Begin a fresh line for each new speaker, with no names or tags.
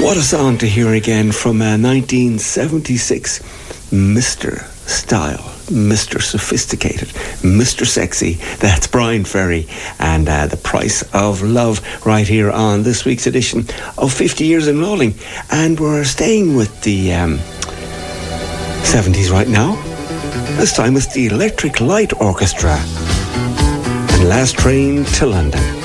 What a song to hear again from 1976. Mr. Style, Mr. Sophisticated, Mr. Sexy. That's Brian Ferry and The Price of Love right here on this week's edition of 50 Years in Rolling. And we're staying with the 70s right now. This time with the Electric Light Orchestra and Last Train to London.